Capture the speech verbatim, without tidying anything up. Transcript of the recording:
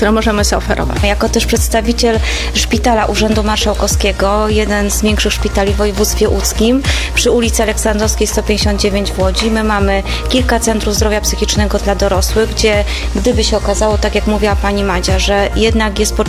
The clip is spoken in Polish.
które możemy zaoferować. Jako też przedstawiciel Szpitala Urzędu Marszałkowskiego, jeden z większych szpitali w województwie łódzkim, przy ulicy Aleksandrowskiej sto pięćdziesiąt dziewięć w Łodzi, my mamy kilka centrów zdrowia psychicznego dla dorosłych, gdzie gdyby się okazało, tak jak mówiła pani Madzia, że jednak jest